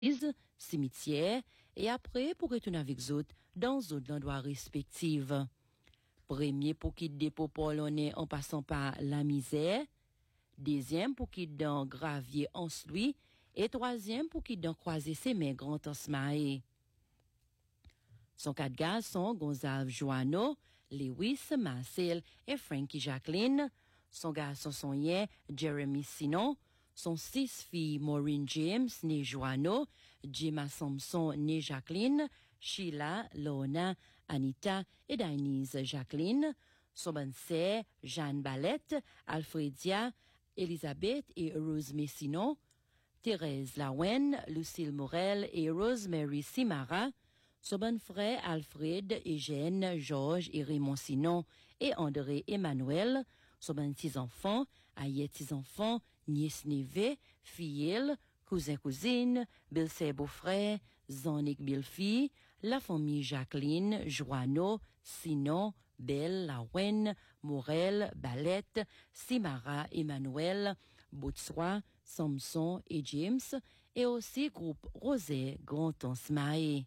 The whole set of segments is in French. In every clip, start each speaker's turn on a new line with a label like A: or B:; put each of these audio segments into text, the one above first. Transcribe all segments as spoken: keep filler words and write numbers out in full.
A: cimetière, et après pour retourner avec autres dans d'autres endroits respectifs. Premier pour quitter dépôt polonais en passant par la misère, deuxième pour quitter dans gravier en sluy, et troisième pour quitter dans croiser ses mains grand osmae. Son quatre garçons, Gonzalo Joano, Lewis, Marcel et Frankie Jacqueline. Son garçon son yen, Jeremy Sinon. Son six filles, Maureen James, née Joano, Gemma Thompson, née Jacqueline, Sheila, Lona, Anita et Denise Jacqueline. Son bonne sœur, Jeanne Ballette, Alfredia, Elisabeth et Rose Messinon. Thérèse Lawen, Lucille Morel et Rosemary Simara. Son bon frère Alfred, Eugène, Georges et Raymond Sinon et André Emmanuel. Son bon six enfants, Ayette six enfants, nièce neveu, filleul, cousin cousine, belle-sœur beau-frère, Zanik belle-fille, la famille Jacqueline, Joanneau, Sinon, Belle, Lawen, Morel, Ballette, Simara, Emmanuel, Boutsoi, Samson et James, et aussi groupe Rosé, Grand-Ansmaé.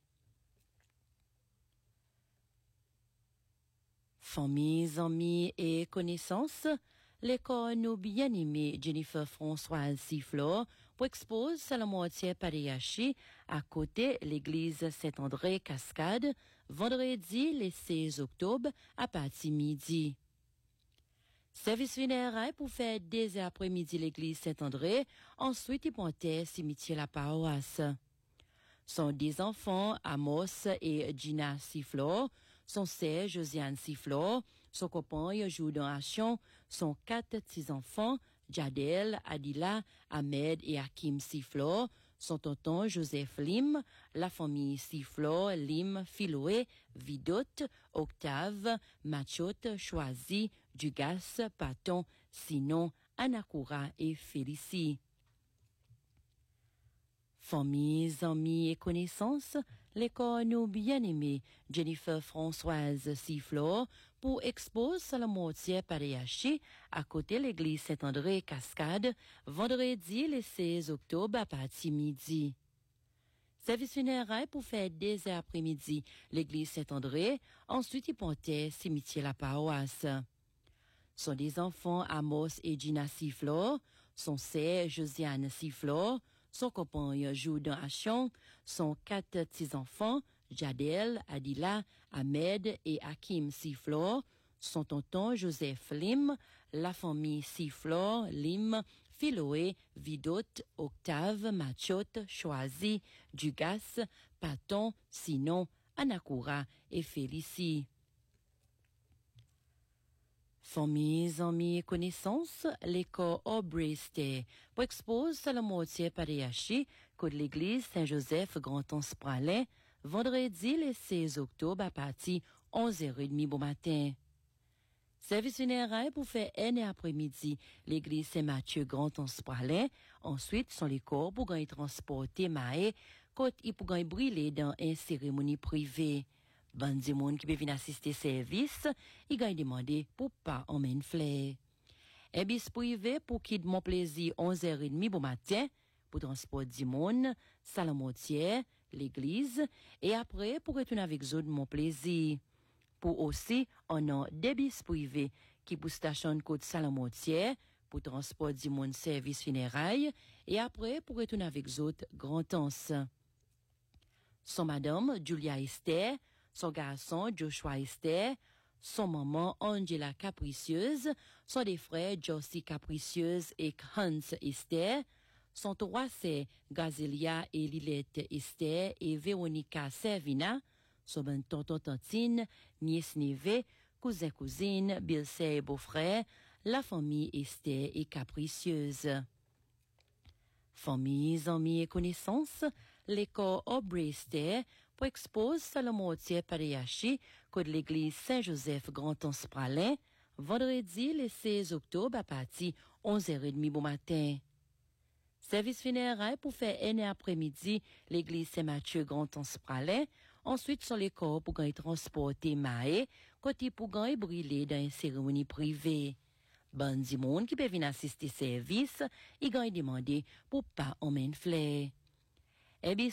A: Familles, amis et connaissances, l'école nous bien-aimée Jennifer Françoise Sifflor pour expose Salamotier Padeyashi à côté l'église Saint-André Cascade, vendredi le seize octobre à partir midi. Service funéraire pour faire dès après-midi l'église Saint-André, ensuite il pontait cimetière la paroisse. Son dix enfants, Amos et Gina Sifflor, son sœur Josiane Sifflor, son copain Jourdan Achon, son quatre petits-enfants, Jadel, Adila, Ahmed et Hakim Sifflor, son tonton Joseph Lim, la famille Sifflor, Lim, Philoé, Vidot, Octave, Machot, Choisi, Dugas, Paton, Sinon, Anakura et Félicie. Familles, amis et connaissances, l'école nous bien-aimée Jennifer Françoise Sifflor pour expose Salamotier Padeyashi à côté l'église Saint-André Cascade, vendredi le seize octobre à partir midi. Service funéraire pour faire dès après-midi l'église Saint-André, ensuite il pontait cimetière la paroisse. Sont des enfants Amos et Gina Sifflor, son sœur Josiane Sifflor, son copain Jourdan Achon, son quatre petits-enfants, Jadel, Adila, Ahmed et Hakim Sifflor, son tonton Joseph Lim, la famille Sifflor, Lim, Philoé, Vidot, Octave, Machot, Choisi, Dugas, Paton, Sinon, Anakura et Félicie. Familles, amis et connaissances, l'école Aubrey-Stay pour expose Salamotier Padeyashi de l'église Saint-Joseph Grand-Anse-Pralais, vendredi le seize octobre à partir onze heures trente bon matin. Service funéraire pour faire un après-midi, l'église Saint-Mathieu Grand-Anse-Pralais, ensuite sont les corps pour gagner transporter maé, côte ils pour gagner brûler dans une cérémonie privée. Ban di moun qui peut venir assister service, il gagne demandé pour pas emmener fleur. Un bis privé pour qui de mon plaisir onze heures trente bon matin, pour transport du monde, Salamotier, l'église, et après pour retourner avec eux de mon plaisir. Pour aussi, on a des bis privés qui pour station côte Salamotier, pour transport du monde service funérailles, et après pour retourner avec eux Grand-Anse. Son madame, Julia Esther, son garçon Joshua Esther, son maman Angela Capricieuse, son des frères Josie Capricieuse et Hans Esther, son trois sœurs Gazelia et Lilette Esther et Véronica Servina, son bon tonton tantine, nièce neveu, cousin cousine, belle-sœur et beau-frère, la famille Esther et Capricieuse. Familles, amis et connaissances, l'école Aubrey-Stay pour expose Salamotier Padeyashi de l'église Saint-Joseph Grand-Anse-Pralais, vendredi le seize octobre à partir onze heures trente bon matin. Service funéraire pour faire un après-midi, l'église Saint-Mathieu Grand-Anse-Pralais, ensuite sur les corps pour gagner transporter maé, côté pour gagner brûler dans une cérémonie privée. Ban di moun qui peut venir assister service, il gagne demandé pour pas emmener fleur. et